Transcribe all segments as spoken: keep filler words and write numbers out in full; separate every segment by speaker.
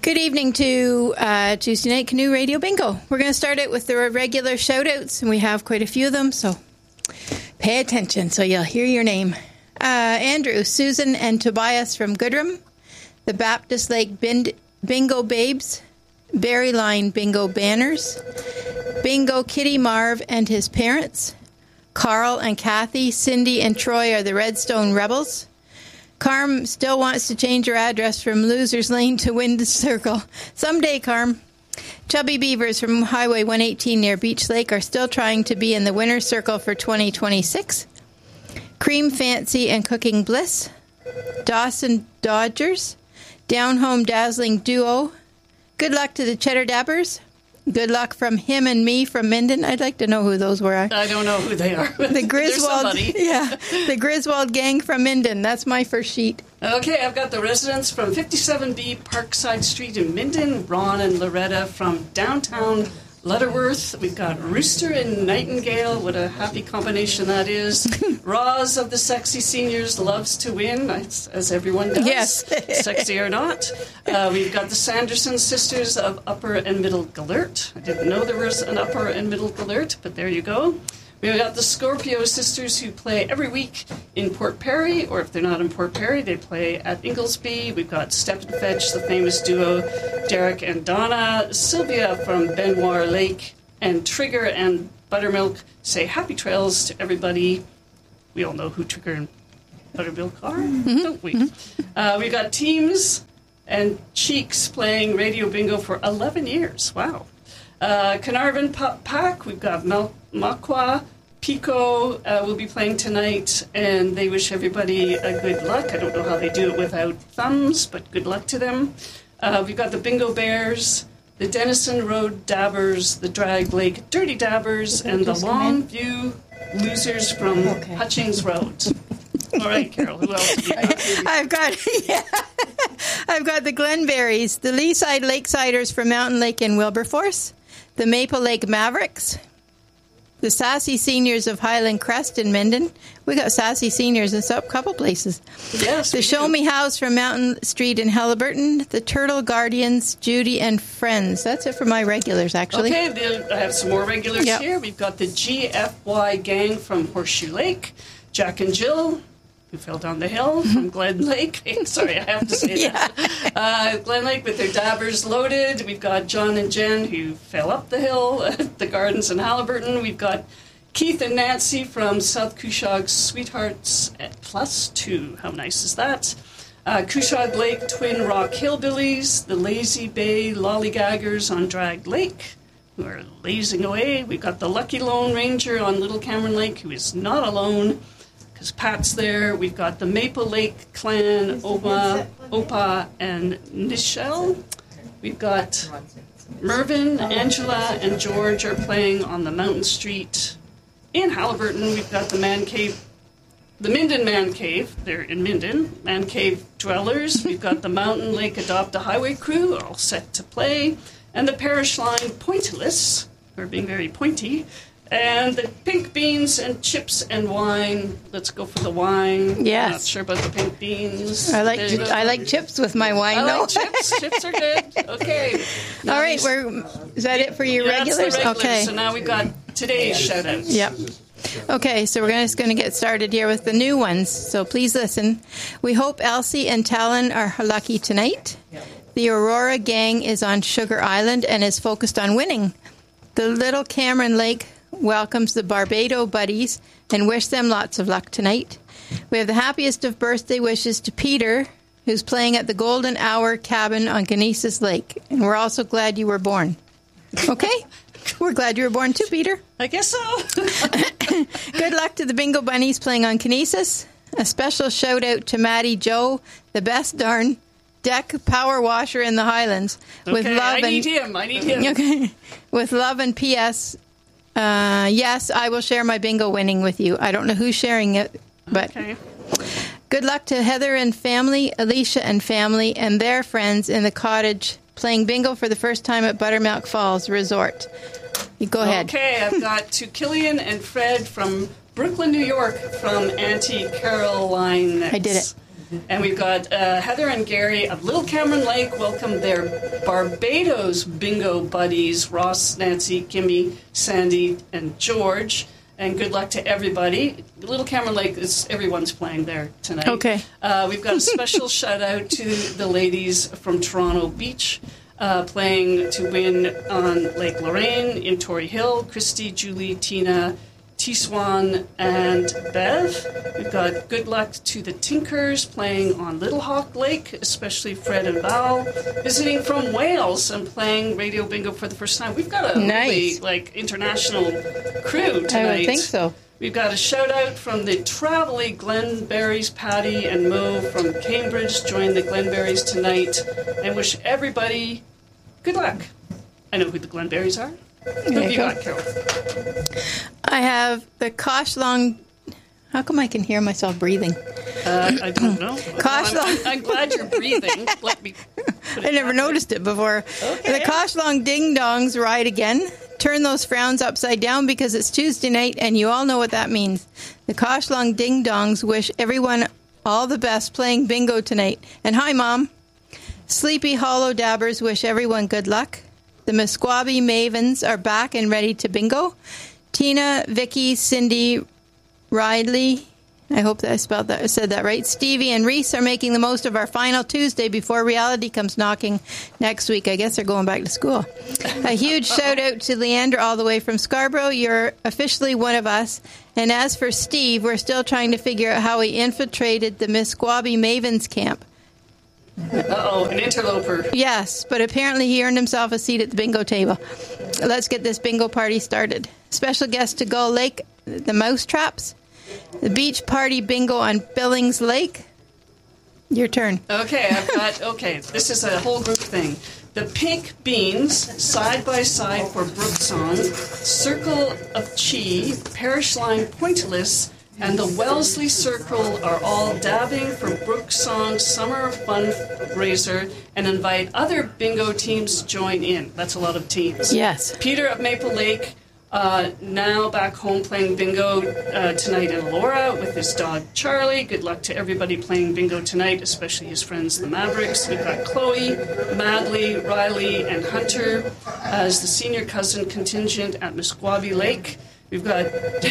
Speaker 1: Good evening to uh, Tuesday Night Canoe Radio Bingo. We're going to start it with the regular shout-outs, and we have quite a few of them, so pay attention so you'll hear your name. Uh, Andrew, Susan, and Tobias from Goodrum, the Baptist Lake Bin- Bingo Babes, Berry Line Bingo Banners, Bingo Kitty Marv and his parents, Carl and Kathy, Cindy and Troy are the Redstone Rebels. Carm still wants to change her address from Losers Lane to Wind Circle. Someday, Carm. Chubby Beavers from Highway one eighteen near Beach Lake are still trying to be in the Winner's Circle for twenty twenty-six. Cream Fancy and Cooking Bliss. Dawson Dodgers. Down Home Dazzling Duo. Good luck to the Cheddar Dabbers. Good luck from him and me from Minden. I'd like to know who those were.
Speaker 2: I don't know who they are.
Speaker 1: The Griswold, yeah, the Griswold gang from Minden. That's my first sheet.
Speaker 2: Okay, I've got the residents from fifty-seven B Parkside Street in Minden, Ron and Loretta from downtown Lutterworth. We've got Rooster and Nightingale. What a happy combination that is. Roz of the Sexy Seniors loves to win, as, as everyone does.
Speaker 1: Yes.
Speaker 2: Sexy or not. Uh, we've got the Sanderson sisters of Upper and Middle Gellert. I didn't know there was an Upper and Middle Gellert, but there you go. We've got the Scorpio sisters who play every week in Port Perry, or if they're not in Port Perry, they play at Inglesby. We've got Step and Fetch, the famous duo, Derek and Donna. Sylvia from Benoit Lake, and Trigger and Buttermilk say happy trails to everybody. We all know who Trigger and Buttermilk are, mm-hmm. don't we? Mm-hmm. Uh, we've got Teams and Cheeks playing Radio Bingo for eleven years. Wow. Uh, Carnarvon Pack, we've got Mal- Makwa, Pico uh, will be playing tonight, and they wish everybody a good luck. I don't know how they do it without thumbs, but good luck to them. Uh, we've got the Bingo Bears, the Denison Road Dabbers, the Drag Lake Dirty Dabbers, and the Longview Losers from okay. Hutchings Road. All right, Carol, who else do you got?
Speaker 1: I've got, yeah, I've got the Glenberries, the Leaside Lakesiders from Mountain Lake in Wilberforce, the Maple Lake Mavericks, the Sassy Seniors of Highland Crest in Minden. We got Sassy Seniors in a couple places.
Speaker 2: Yes,
Speaker 1: the Show
Speaker 2: do.
Speaker 1: Me House from Mountain Street in Halliburton, the Turtle Guardians, Judy and Friends. That's it for my regulars, actually.
Speaker 2: Okay, the, I have some more regulars
Speaker 1: yep.
Speaker 2: here. We've got the G F Y gang from Horseshoe Lake, Jack and Jill, who fell down the hill from Glen Lake. Sorry, I have to say
Speaker 1: yeah.
Speaker 2: that. Uh, Glen Lake with their dabbers loaded. We've got John and Jen who fell up the hill at the Gardens in Halliburton. We've got Keith and Nancy from South Cushog Sweethearts at Plus Two. How nice is that? Uh, Cushog Lake Twin Rock Hillbillies, the Lazy Bay Lollygaggers on Drag Lake, who are lazing away. We've got the Lucky Lone Ranger on Little Cameron Lake, who is not alone, because Pat's there. We've got the Maple Lake Clan, Opa, Opa and Nichelle. We've got Mervyn, Angela, and George are playing on the Mountain Street in Halliburton. We've got the Man Cave, the Minden Man Cave. They're in Minden. Man Cave Dwellers. We've got the Mountain Lake Adopt a Highway crew, all set to play. And the Parish Line Pointillist, who are being very pointy. And the Pink Beans and Chips and Wine. Let's go for the wine.
Speaker 1: Yes.
Speaker 2: Not sure about the pink beans.
Speaker 1: I like I like chips with my wine,
Speaker 2: I
Speaker 1: though.
Speaker 2: like chips. Chips are good. Okay.
Speaker 1: All right. We're, is that it for your
Speaker 2: yeah,
Speaker 1: regulars?
Speaker 2: That's the regulars.
Speaker 1: Okay.
Speaker 2: So now we've got today's shout-outs.
Speaker 1: Yep. Okay, so we're just going to get started here with the new ones. So please listen. We hope Elsie and Talon are lucky tonight. The Aurora gang is on Sugar Island and is focused on winning. The Little Cameron Lake welcomes the Barbado Buddies and wish them lots of luck tonight. We have the happiest of birthday wishes to Peter, who's playing at the Golden Hour Cabin on Ganesas Lake. And we're also glad you were born. Okay? We're glad you were born too, Peter.
Speaker 2: I guess so.
Speaker 1: Good luck to the Bingo Bunnies playing on Kinesis. A special shout out to Maddie Joe, the best darn deck power washer in the Highlands. With
Speaker 2: okay,
Speaker 1: love
Speaker 2: I
Speaker 1: and,
Speaker 2: need him. I need him.
Speaker 1: Okay. With love and P S Uh, yes, I will share my bingo winning with you. I don't know who's sharing it, but
Speaker 2: okay.
Speaker 1: Good luck to Heather and family, Alicia and family, and their friends in the cottage playing bingo for the first time at Buttermilk Falls Resort. You go ahead.
Speaker 2: Okay, I've got to Killian and Fred from Brooklyn, New York, from Auntie Caroline.
Speaker 1: I did it.
Speaker 2: And we've got uh, Heather and Gary of Little Cameron Lake welcome their Barbados bingo buddies, Ross, Nancy, Kimmy, Sandy, and George. And good luck to everybody. Little Cameron Lake, is everyone's playing there tonight.
Speaker 1: Okay.
Speaker 2: Uh, we've got a special shout out to the ladies from Toronto Beach, uh, playing to win on Lake Lorraine in Torrey Hill. Christy, Julie, Tina, T-Swan, and Bev. We've got good luck to the Tinkers playing on Little Hawk Lake, especially Fred and Val, visiting from Wales and playing Radio Bingo for the first time. We've got a
Speaker 1: nice.
Speaker 2: really like international crew tonight.
Speaker 1: I would think so.
Speaker 2: We've got a shout out from the Travelly Glenberries. Patty and Mo from Cambridge join the Glenberries tonight and wish everybody good luck. I know who the Glenberries are. Who have you got, Carol?
Speaker 1: I have the Kosh Long. How come I can hear myself breathing?
Speaker 2: Uh, I don't know.
Speaker 1: Kosh
Speaker 2: Well, I'm,
Speaker 1: Long.
Speaker 2: I'm glad you're breathing. Let me.
Speaker 1: I never noticed it before.
Speaker 2: Okay.
Speaker 1: The Kosh Long Ding Dongs ride again. Turn those frowns upside down because it's Tuesday night and you all know what that means. The Kosh Long Ding Dongs wish everyone all the best playing bingo tonight. And hi, Mom. Sleepy Hollow Dabbers wish everyone good luck. The Musquaby Mavens are back and ready to bingo. Tina, Vicky, Cindy, Ridley, I hope that I spelled that, said that right. Stevie and Reese are making the most of our final Tuesday before reality comes knocking next week. I guess they're going back to school. A huge shout out to Leander all the way from Scarborough. You're officially one of us. And as for Steve, we're still trying to figure out how he infiltrated the Musquaby Mavens camp.
Speaker 2: Uh-oh, an interloper.
Speaker 1: Yes, but apparently he earned himself a seat at the bingo table. Let's get this bingo party started. Special guest to Gull Lake, the Mousetraps. The beach party bingo on Billings Lake. Your turn.
Speaker 2: Okay, I've got, okay, this is a whole group thing. The Pink Beans, Side by Side for Brooksong, Circle of Chi, Parish Line Pointillist, and the Wellesley Circle are all dabbing for Brooksong Summer Fundraiser and invite other bingo teams to join in. That's a lot of teams.
Speaker 1: Yes.
Speaker 2: Peter of Maple Lake, uh, now back home playing bingo uh, tonight in Laura with his dog Charlie. Good luck to everybody playing bingo tonight, especially his friends the Mavericks. We've got Chloe, Madley, Riley, and Hunter as the senior cousin contingent at Musquaby Lake. We've got,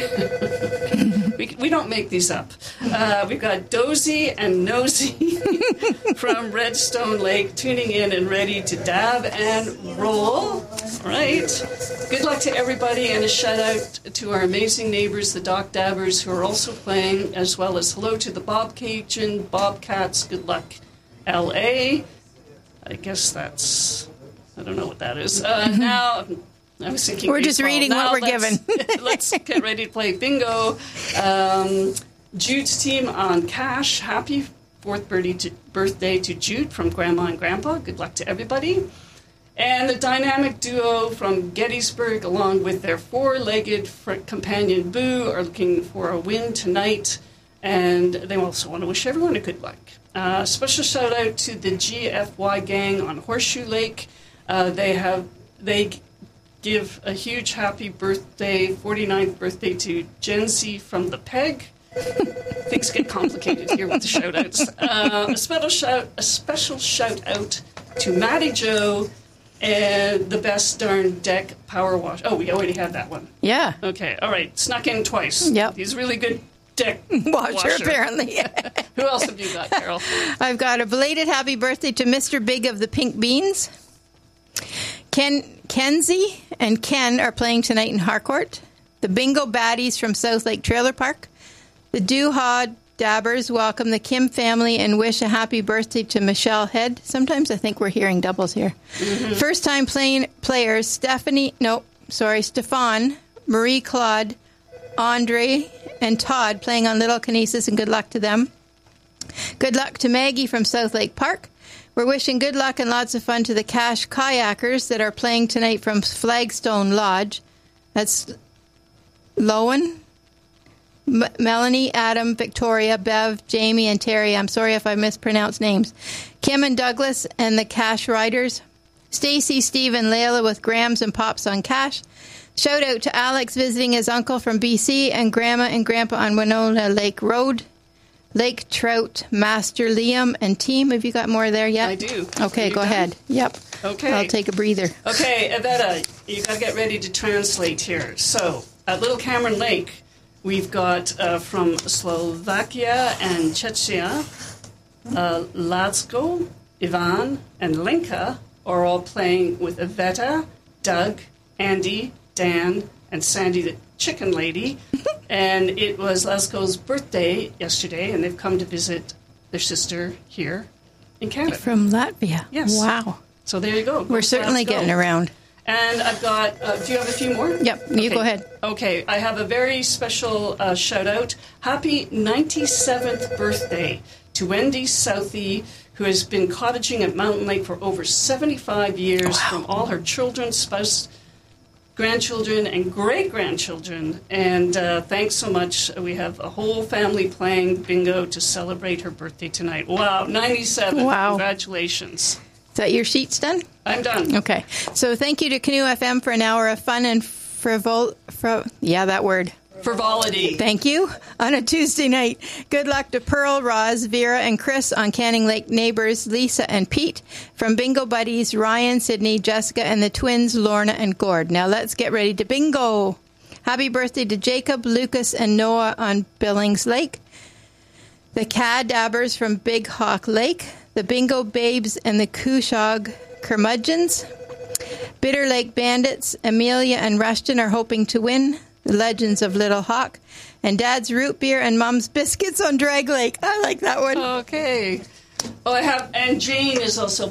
Speaker 2: we, we don't make these up. Uh, we've got Dozy and Nosy from Redstone Lake tuning in and ready to dab and roll. All right. Good luck to everybody and a shout out to our amazing neighbors, the Doc Dabbers, who are also playing, as well as hello to the Bob Cajun, Bobcats. Good luck, L A. I guess that's, I don't know what that is. Uh, now... I was thinking
Speaker 1: we're just
Speaker 2: baseball.
Speaker 1: reading
Speaker 2: now
Speaker 1: what we're
Speaker 2: let's,
Speaker 1: given.
Speaker 2: Let's get ready to play bingo. Um, Jude's team on cash. Happy fourth birthday to, birthday to Jude from Grandma and Grandpa. Good luck to everybody. And the dynamic duo from Gettysburg, along with their four-legged fr- companion Boo, are looking for a win tonight. And they also want to wish everyone a good luck. Uh, special shout out to the G F Y gang on Horseshoe Lake. Uh, they have they. Give a huge happy birthday, forty-ninth birthday to Gen Z from the Peg. Things get complicated here with the shout-outs. Uh, a, special shout, a special shout-out to Matty Joe and the Best Darn Deck Power Wash. Oh, we already had that one.
Speaker 1: Yeah.
Speaker 2: Okay, all right. Snuck in twice.
Speaker 1: Yep.
Speaker 2: He's really good deck
Speaker 1: Washer,
Speaker 2: washer.
Speaker 1: apparently.
Speaker 2: Who else have you got, Carol?
Speaker 1: I've got a belated happy birthday to Mister Big of the Pink Beans. Ken Kenzie and Ken are playing tonight in Harcourt. The Bingo Baddies from South Lake Trailer Park. The Doohaw Dabbers welcome the Kim family and wish a happy birthday to Michelle Head. Sometimes I think we're hearing doubles here. Mm-hmm. First time playing players Stephanie, no, sorry, Stefan, Marie Claude, Andre, and Todd playing on Little Kinesis, and good luck to them. Good luck to Maggie from South Lake Park. We're wishing good luck and lots of fun to the Cash Kayakers that are playing tonight from Flagstone Lodge. That's Lowen, M- Melanie, Adam, Victoria, Bev, Jamie, and Terry. I'm sorry if I mispronounced names. Kim and Douglas and the Cash Riders. Stacy, Steve, and Layla with Grams and Pops on Cash. Shout out to Alex visiting his uncle from B C and Grandma and Grandpa on Winona Lake Road. Lake Trout Master Liam and team. Have you got more there yet?
Speaker 2: I do.
Speaker 1: Okay, go
Speaker 2: done?
Speaker 1: ahead. Yep.
Speaker 2: Okay.
Speaker 1: I'll take a breather.
Speaker 2: Okay, Evetta, you got to get ready to translate here. So, at Little Cameron Lake, we've got uh, from Slovakia and Czechia, uh, Lazko, Ivan, and Lenka are all playing with Evetta, Doug, Andy, Dan, and Sandy the chicken lady. And it was Lazko's birthday yesterday, and they've come to visit their sister here in Canada.
Speaker 1: From Latvia.
Speaker 2: Yes.
Speaker 1: Wow.
Speaker 2: So there you go.
Speaker 1: We're certainly
Speaker 2: Let's go.
Speaker 1: getting around.
Speaker 2: And I've got, uh, do you have a few more?
Speaker 1: Yep, you
Speaker 2: Okay.
Speaker 1: go ahead.
Speaker 2: Okay, I have a very special uh, shout out. Happy ninety-seventh birthday to Wendy Southey, who has been cottaging at Mountain Lake for over seventy-five years,
Speaker 1: Wow.
Speaker 2: from all her children, spouse, grandchildren, and great-grandchildren. And uh, thanks so much. We have a whole family playing bingo to celebrate her birthday tonight. Wow, ninety-seven.
Speaker 1: Wow.
Speaker 2: Congratulations.
Speaker 1: Is that your sheets done?
Speaker 2: I'm done.
Speaker 1: Okay. So thank you to Canoe F M for an hour of fun and frivol... Fro- yeah, that word.
Speaker 2: Frivolity.
Speaker 1: Thank you. On a Tuesday night. Good luck to Pearl, Roz, Vera, and Chris on Canning Lake neighbors Lisa and Pete. From Bingo Buddies, Ryan, Sydney, Jessica, and the twins Lorna and Gord. Now let's get ready to bingo. Happy birthday to Jacob, Lucas, and Noah on Billings Lake. The Cadabbers from Big Hawk Lake. The Bingo Babes and the Cushog Curmudgeons. Bitter Lake Bandits, Amelia and Rushton are hoping to win. The Legends of Little Hawk. And Dad's Root Beer and Mom's Biscuits on Drag Lake. I like that one.
Speaker 2: Okay. Oh, I have, and Jane is also